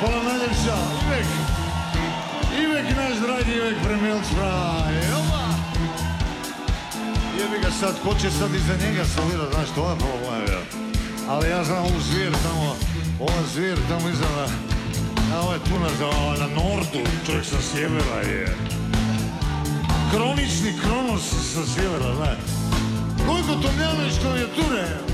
Hvala najljepša, Ivek naš dragi Ivek Premijelc pravi, jebi ga sad, ko će sad iza njega solirat, znaš, to je problem, ja. Ali ja znam ovu zvijer tamo, ova zvijer tamo iza ovo je tu na nordu, čovjek sa sjevera je. Kronični Kronos sa sjevera, znaš. Gojko Tomljanović klavijature,